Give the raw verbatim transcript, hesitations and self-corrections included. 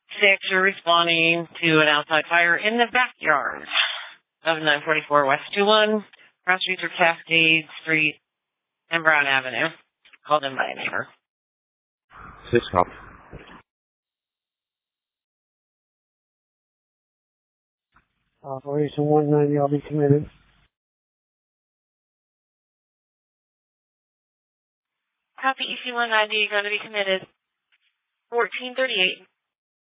six, you're responding to an outside fire in the backyard of nine forty-four West two one, cross streets are Cascade Street and Brown Avenue. Called in by a neighbor. Six cop. Operation one ninety, I'll be committed. Copy, E C one ninety, going to be committed. fourteen thirty-eight.